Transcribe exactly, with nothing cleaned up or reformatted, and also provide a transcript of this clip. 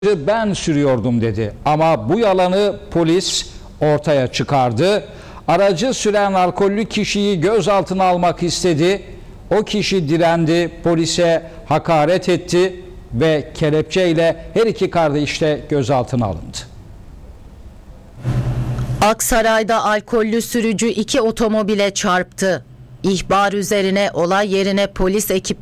Ben sürüyordum dedi ama bu yalanı polis ortaya çıkardı. Aracı süren alkollü kişiyi gözaltına almak istedi. O kişi direndi, polise hakaret etti ve kelepçeyle her iki kardeş de gözaltına alındı. Aksaray'da alkollü sürücü iki otomobile çarptı. İhbar üzerine olay yerine polis ekipleri